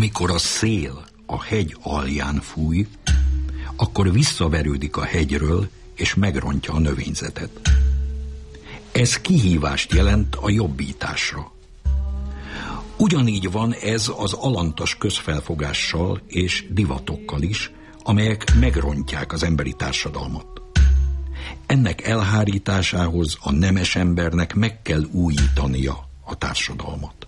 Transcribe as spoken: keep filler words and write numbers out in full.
Amikor a szél a hegy alján fúj, akkor visszaverődik a hegyről, és megrontja a növényzetet. Ez kihívást jelent a jobbításra. Ugyanígy van ez az alantas közfelfogással és divatokkal is, amelyek megrontják az emberi társadalmat. Ennek elhárításához a nemes embernek meg kell újítania a társadalmat.